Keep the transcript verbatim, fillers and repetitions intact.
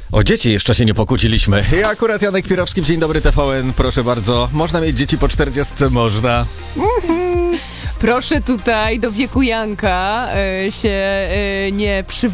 O dzieci jeszcze się nie pokłóciliśmy. Ja akurat Janek Pirowski, Dzień Dobry T V N, proszę bardzo. Można mieć dzieci po czterdziestce? Można. Proszę tutaj do wieku Janka y, się y, nie przywrócić.